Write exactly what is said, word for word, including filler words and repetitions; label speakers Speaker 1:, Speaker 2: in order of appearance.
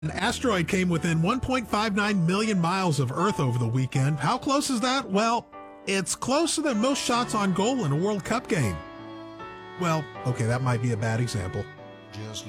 Speaker 1: An asteroid came within one point five nine million miles of Earth over the weekend. How close is that? Well, it's closer than most shots on goal in a World Cup game. Well, okay, that might be a bad example.
Speaker 2: Just